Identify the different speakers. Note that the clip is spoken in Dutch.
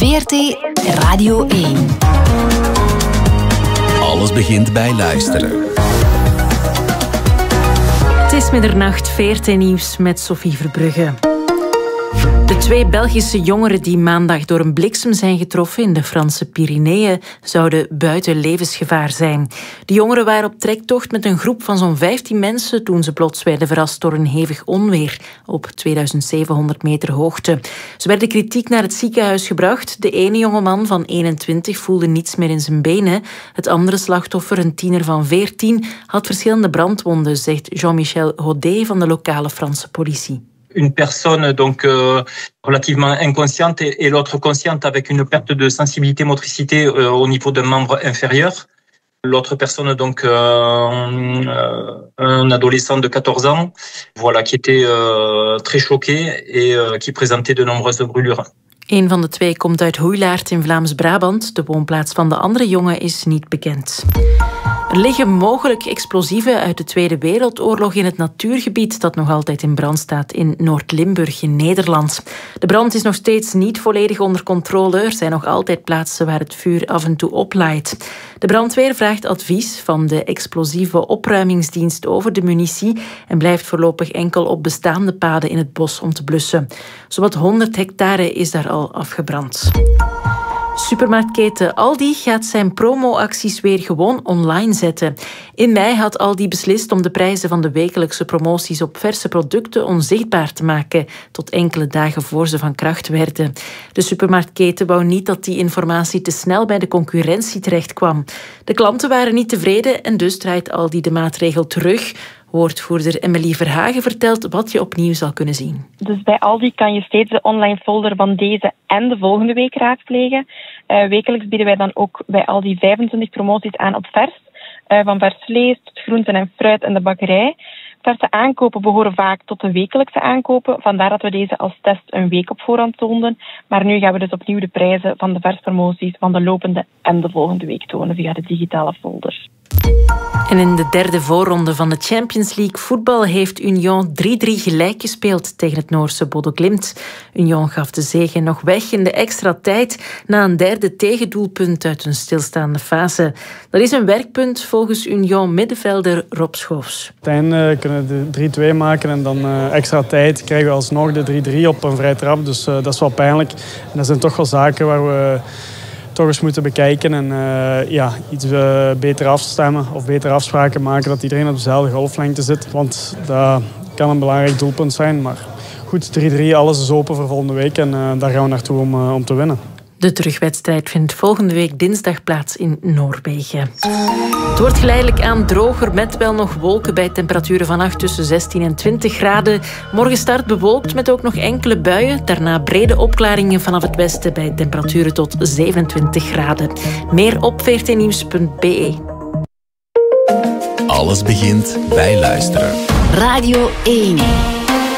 Speaker 1: VRT Radio 1.
Speaker 2: Alles begint bij luisteren.
Speaker 3: Het is middernacht, VRT Nieuws met Sophie Verbrugge. De 2 Belgische jongeren die maandag door een bliksem zijn getroffen in de Franse Pyreneeën zouden buiten levensgevaar zijn. De jongeren waren op trektocht met een groep van zo'n 15 mensen toen ze plots werden verrast door een hevig onweer op 2700 meter hoogte. Ze werden kritiek naar het ziekenhuis gebracht. De ene jongeman van 21 voelde niets meer in zijn benen. Het andere slachtoffer, een tiener van 14, had verschillende brandwonden, zegt Jean-Michel Rodet van de lokale Franse politie.
Speaker 4: Une personne donc relativement inconsciente et l'autre consciente avec une perte de sensibilité motricité au niveau d'un membre inférieur. L'autre personne donc un adolescent de 14 ans, voilà, qui était très choqué et qui présentait de nombreuses brûlures.
Speaker 3: Een van de 2 komt uit Hoeilaert in Vlaams-Brabant. De woonplaats van de andere jongen is niet bekend. Er liggen mogelijk explosieven uit de Tweede Wereldoorlog in het natuurgebied dat nog altijd in brand staat in Noord-Limburg in Nederland. De brand is nog steeds niet volledig onder controle. Er zijn nog altijd plaatsen waar het vuur af en toe oplaait. De brandweer vraagt advies van de explosieve opruimingsdienst over de munitie en blijft voorlopig enkel op bestaande paden in het bos om te blussen. Zowat 100 hectare is daar al afgebrand. Supermarktketen Aldi gaat zijn promoacties weer gewoon online zetten. In mei had Aldi beslist om de prijzen van de wekelijkse promoties op verse producten onzichtbaar te maken, tot enkele dagen voor ze van kracht werden. De supermarktketen wou niet dat die informatie te snel bij de concurrentie terecht kwam. De klanten waren niet tevreden en dus draait Aldi de maatregel terug. Woordvoerder Emily Verhagen vertelt wat je opnieuw zal kunnen zien.
Speaker 5: Dus bij Aldi kan je steeds de online folder van deze en de volgende week raadplegen. Wekelijks bieden wij dan ook bij Aldi 25 promoties aan op vers. Van vers vlees tot groenten en fruit en de bakkerij. Verse aankopen behoren vaak tot de wekelijkse aankopen. Vandaar dat we deze als test een week op voorhand toonden. Maar nu gaan we dus opnieuw de prijzen van de verspromoties van de lopende en de volgende week tonen via de digitale folder.
Speaker 3: En in de derde voorronde van de Champions League voetbal heeft Union 3-3 gelijk gespeeld tegen het Noorse Bodo Glimt. Union gaf de zege nog weg in de extra tijd na een derde tegendoelpunt uit een stilstaande fase. Dat is een werkpunt volgens Union middenvelder Rob Schoofs.
Speaker 6: Uiteindelijk kunnen we de 3-2 maken en dan extra tijd krijgen we alsnog de 3-3 op een vrije trap. Dus dat is wel pijnlijk. En dat zijn toch wel zaken waar we toch eens moeten bekijken en iets beter afstemmen of betere afspraken maken dat iedereen op dezelfde golflengte zit. Want dat kan een belangrijk doelpunt zijn. Maar goed, 3-3, alles is open voor volgende week en daar gaan we naartoe om te winnen.
Speaker 3: De terugwedstrijd vindt volgende week dinsdag plaats in Noorwegen. Het wordt geleidelijk aan droger met wel nog wolken bij temperaturen vannacht tussen 16 en 20 graden. Morgen start bewolkt met ook nog enkele buien. Daarna brede opklaringen vanaf het westen bij temperaturen tot 27 graden. Meer op vrtnieuws.be.
Speaker 2: Alles begint bij luisteren.
Speaker 1: Radio 1.